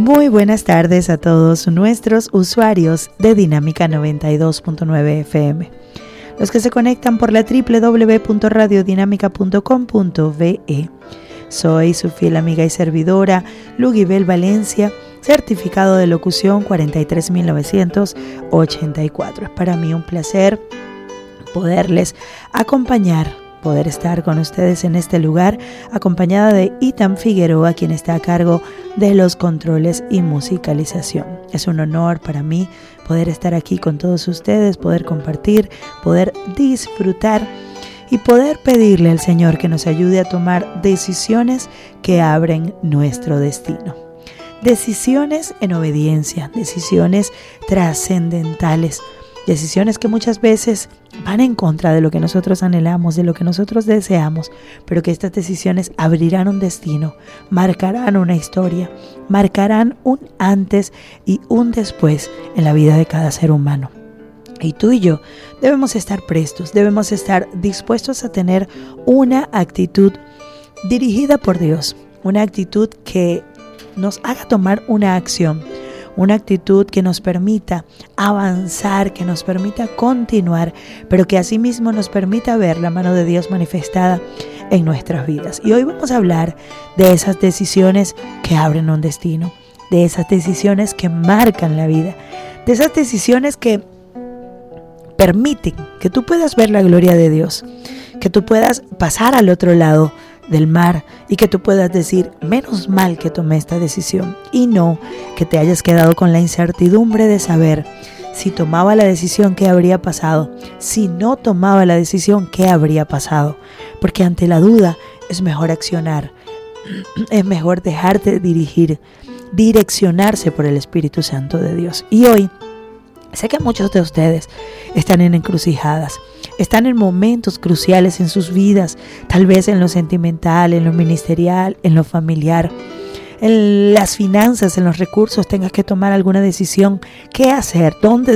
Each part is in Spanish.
Muy buenas tardes a todos nuestros usuarios de Dinámica 92.9 FM. Los que se conectan por la www.radiodinamica.com.be. Soy su fiel amiga y servidora, Lugibel Valencia, certificado de locución 43984. Es para mí un placer poderles acompañar, poder estar con ustedes en este lugar, acompañada de Itam Figueroa, quien está a cargo de los controles y musicalización. Es un honor para mí poder estar aquí con todos ustedes, poder compartir, poder disfrutar y poder pedirle al Señor que nos ayude a tomar decisiones que abren nuestro destino. Decisiones en obediencia, decisiones trascendentales, decisiones que muchas veces van en contra de lo que nosotros anhelamos, de lo que nosotros deseamos, pero que estas decisiones abrirán un destino, marcarán una historia, marcarán un antes y un después en la vida de cada ser humano. Y tú y yo debemos estar prestos, debemos estar dispuestos a tener una actitud dirigida por Dios, una actitud que nos haga tomar una acción, una actitud que nos permita avanzar, que nos permita continuar, pero que asimismo nos permita ver la mano de Dios manifestada en nuestras vidas. Y hoy vamos a hablar de esas decisiones que abren un destino, de esas decisiones que marcan la vida, de esas decisiones que permiten que tú puedas ver la gloria de Dios, que tú puedas pasar al otro lado del mar y que tú puedas decir, menos mal que tomé esta decisión, y no que te hayas quedado con la incertidumbre de saber si tomaba la decisión, qué habría pasado, si no tomaba la decisión, qué habría pasado, porque ante la duda es mejor accionar, es mejor dejarte dirigir, direccionarse por el Espíritu Santo de Dios. Y hoy sé que muchos de ustedes están en encrucijadas, están en momentos cruciales en sus vidas, tal vez en lo sentimental, en lo ministerial, en lo familiar, en las finanzas, en los recursos, tengas que tomar alguna decisión, qué hacer, a dónde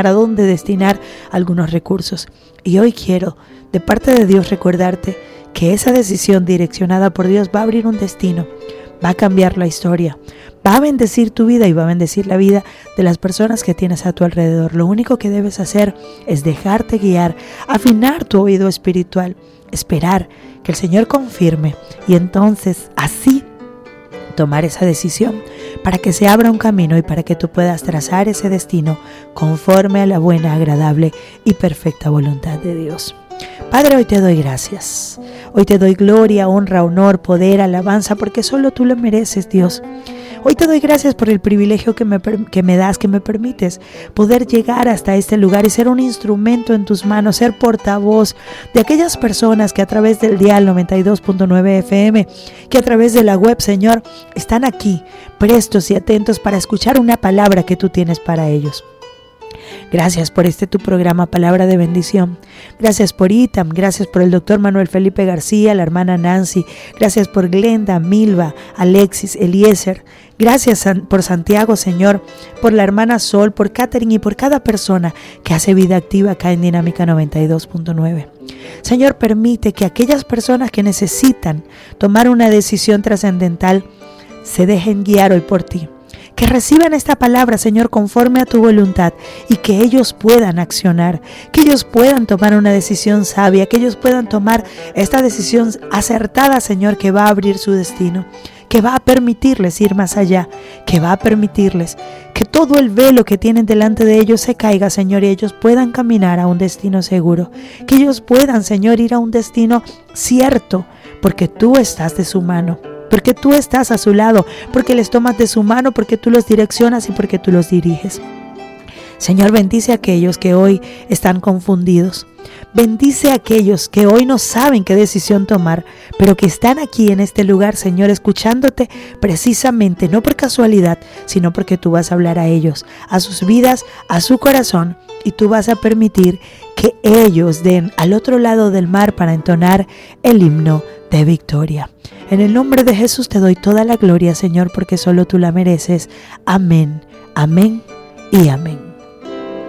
destinar algunos recursos. Y hoy quiero, de parte de Dios, recordarte que esa decisión direccionada por Dios va a abrir un destino, va a cambiar la historia, va a bendecir tu vida y va a bendecir la vida de las personas que tienes a tu alrededor. Lo único que debes hacer es dejarte guiar, afinar tu oído espiritual, esperar que el Señor confirme y entonces así tomar esa decisión para que se abra un camino y para que tú puedas trazar ese destino conforme a la buena, agradable y perfecta voluntad de Dios. Padre, hoy te doy gracias. Hoy te doy gloria, honra, honor, poder, alabanza, porque solo tú lo mereces, Dios. Hoy te doy gracias por el privilegio que me das, que me permites poder llegar hasta este lugar y ser un instrumento en tus manos, ser portavoz de aquellas personas que a través del dial 92.9 FM, que a través de la web, Señor, están aquí, prestos y atentos para escuchar una palabra que tú tienes para ellos. Gracias por tu programa Palabra de Bendición. Gracias por Itam, gracias por el doctor Manuel Felipe García, la hermana Nancy. Gracias por Glenda, Milva, Alexis, Eliezer. Gracias por Santiago, Señor, por la hermana Sol, por Catherine y por cada persona que hace vida activa acá en Dinámica 92.9. Señor, permite que aquellas personas que necesitan tomar una decisión trascendental se dejen guiar hoy por ti. Que reciban esta palabra, Señor, conforme a tu voluntad y que ellos puedan accionar, que ellos puedan tomar una decisión sabia, que ellos puedan tomar esta decisión acertada, Señor, que va a abrir su destino, que va a permitirles ir más allá, que va a permitirles que todo el velo que tienen delante de ellos se caiga, Señor, y ellos puedan caminar a un destino seguro, que ellos puedan, Señor, ir a un destino cierto, porque tú estás de su mano. Porque tú estás a su lado, porque les tomas de su mano, porque tú los direccionas y porque tú los diriges. Señor, bendice a aquellos que hoy están confundidos. Bendice a aquellos que hoy no saben qué decisión tomar, pero que están aquí en este lugar, Señor, escuchándote precisamente, no por casualidad, sino porque tú vas a hablar a ellos, a sus vidas, a su corazón, y tú vas a permitir que ellos den al otro lado del mar para entonar el himno de victoria. En el nombre de Jesús te doy toda la gloria, Señor, porque solo tú la mereces. Amén, amén y amén.